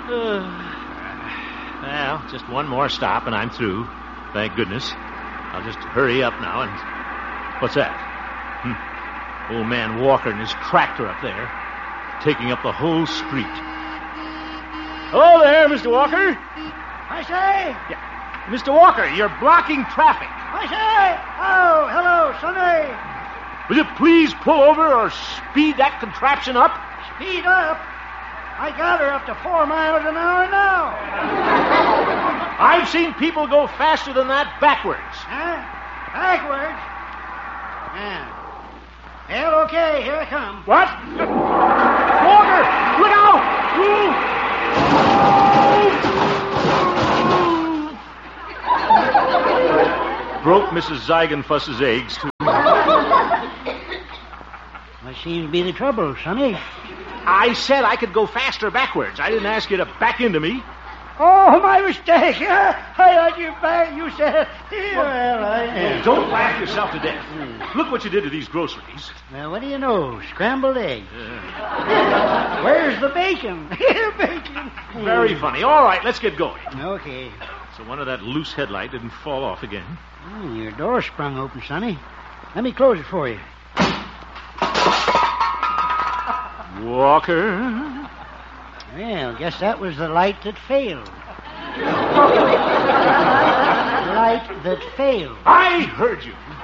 Well, just one more stop and I'm through. Thank goodness. I'll just hurry up now and... What's that? Old man Walker and his tractor up there, taking up the whole street. Hello there, Mr. Walker. I say? Yeah. Mr. Walker, you're blocking traffic. I say? Oh, hello, Sonny. Will you please pull over or speed that contraption up? Speed up? I got her up to 4 miles an hour now. I've seen people go faster than that backwards. Huh? Backwards? Yeah. Well, okay, here I come. What? Walker, look out! Broke Mrs. Zeigenfuss's eggs, too. What seems to be the trouble, Sonny? I said I could go faster backwards. I didn't ask you to back into me. Oh, my mistake. I had you back. You said... Well, I... Don't laugh yourself to death. Look what you did to these groceries. Well, what do you know? Scrambled eggs. Where's the bacon? Bacon. Very funny. All right, let's get going. Okay. So one of that loose headlight didn't fall off again. Your door sprung open, Sonny. Let me close it for you. Walker. Well, guess that was the light that failed. Light that failed. I heard you.